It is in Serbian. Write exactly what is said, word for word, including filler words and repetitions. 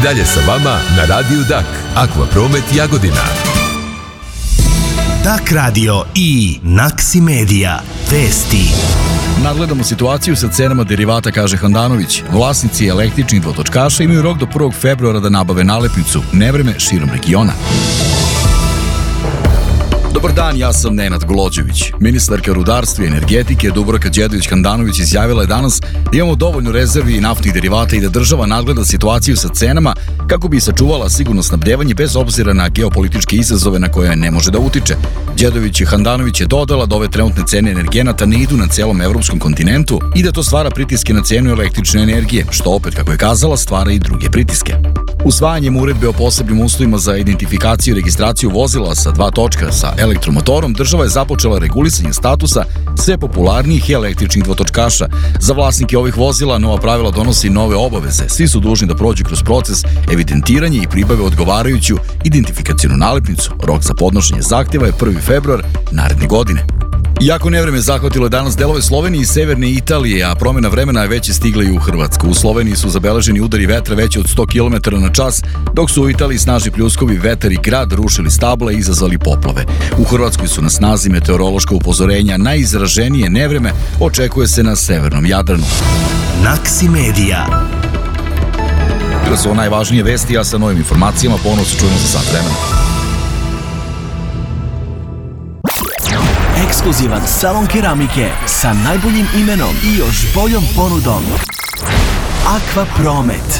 dalje sa vama na Radiju Dak, Akvapromet Jagodina. Dak radio i Naksi Media. Vesti. Nadgledamo situaciju sa cenama derivata, kaže Handanović. Vlasnici električnih dvotočkaša imaju rok do prvog februara da nabave nalepnicu. Nevreme širom regiona. Dobar dan, ja sam Nenad Glođević. Ministarka rudarstva i energetike Dubravka Đedović-Handanović izjavila je danas da imamo dovoljno rezervi naftnih derivata i da država nadgleda situaciju sa cenama kako bi sačuvala sigurno snabdevanje bez obzira na geopolitičke izazove na koje ne može da utiče. Đedović-Handanović je dodala da ove trenutne cene energenata ne idu na celom evropskom kontinentu i da to stvara pritiske na cenu električne energije, što opet, kako je kazala, stvara i druge pritiske. Usvajanjem uredbe o posebnim uslovima za identifikaciju i registraciju vozila sa dva točka sa elektromotorom, država je započela regulisanje statusa sve popularnijih električnih dvotočkaša. Za vlasnike ovih vozila nova pravila donosi nove obaveze. Svi su dužni da prođu kroz proces evidentiranja i pribave odgovarajuću identifikacionu nalepnicu. Rok za podnošenje zahtjeva je prvi februar naredne godine. Iako nevreme zahvatilo je danas delove Slovenije i severne Italije, a promjena vremena je već stigla i u Hrvatsku. U Sloveniji su zabeleženi udari vetra veći od sto kilometara na čas, dok su u Italiji snažni pljuskovi, vetar i grad rušili stabla i izazvali poplave. U Hrvatskoj su na snazi meteorološka upozorenja. Najizraženije nevreme očekuje se na severnom Jadranu. Naksi Media. Bile su ovo najvažnije vesti, a sa novim informacijama ponovno se čujemo za sat vremena. Ekskluzivan salon keramike sa najboljim imenom i još boljom ponudom. Akvapromet.